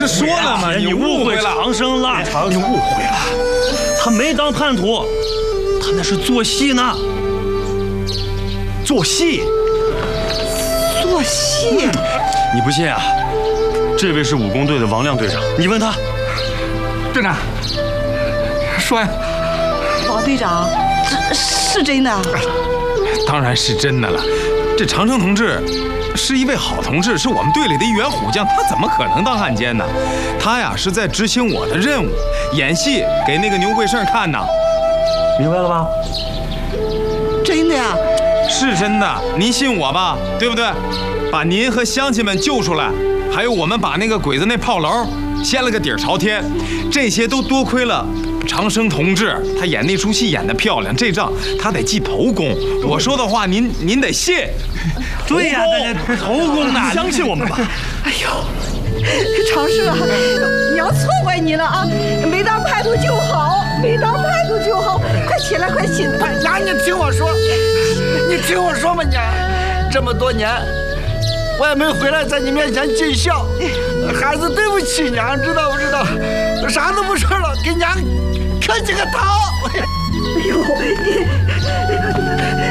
说了嘛，你误会了长生了， 你误会了， 他没当叛徒，他那是做戏呢。 做戏？ 做戏？ 你不信啊？这位是武工队的王亮队长，你问他。 队长，说呀。 王队长，这是真的？ 当然是真的了。这长生同志是一位好同志，是我们队里的一员虎将，他怎么可能当汉奸呢？他呀是在执行我的任务，演戏给那个牛贵胜看呢。 明白了吧？ 真的呀？ 是真的，您信我吧，对不对？把您和乡亲们救出来，还有我们把那个鬼子那炮楼掀了个底儿朝天，这些都多亏了长生同志，他演那出戏演得漂亮，这仗他得记头功。我说的话您得信。 对呀，头功呢，相信我们吧。 哎呦，长生啊，娘错怪你了啊！没当叛徒就好，没当叛徒就好，快起来，快起来！ 娘，你听我说，你听我说嘛，娘，这么多年我也没回来在你面前尽孝，孩子对不起娘，知道不知道？啥都不说了，给娘磕几个头。 哎呦，